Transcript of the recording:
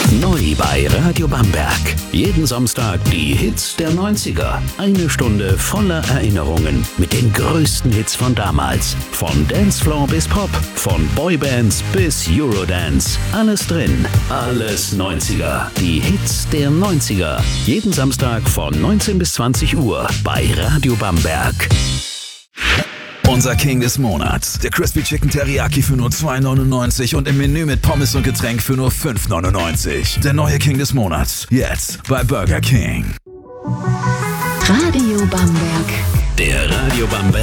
Neu bei Radio Bamberg. Jeden Samstag die Hits der 90er. Eine Stunde voller Erinnerungen mit den größten Hits von damals. Von Dancefloor bis Pop, von Boybands bis Eurodance. Alles drin, alles 90er. Die Hits der 90er. Jeden Samstag von 19 bis 20 Uhr bei Radio Bamberg. Unser King des Monats. Der Crispy Chicken Teriyaki für nur 2,99 und im Menü mit Pommes und Getränk für nur 5,99. Der neue King des Monats. Jetzt bei Burger King. Radio Bamberg. Der Radio Bamberg